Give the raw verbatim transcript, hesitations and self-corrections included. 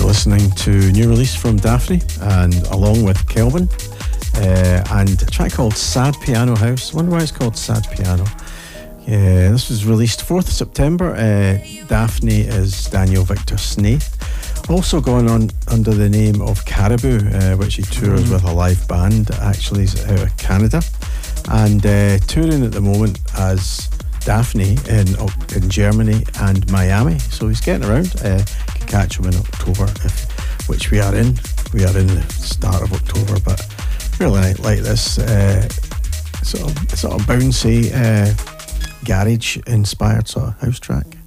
listening to new release from Daphne, and along with Kelvin, uh, and a track called Sad Piano House. I wonder why it's called Sad Piano. Yeah, this was released fourth of September. Uh, Daphne is Daniel Victor Snaith. Also going on under the name of Caribou, uh, which he tours mm. with a live band, actually is out of Canada. And uh, touring at the moment as Daphne in in Germany and Miami. So he's getting around. Uh, you can catch him in October, if, which we are in. We are in the start of October, but really like, like this uh, sort of, sort of bouncy, uh, garage-inspired sort of house track.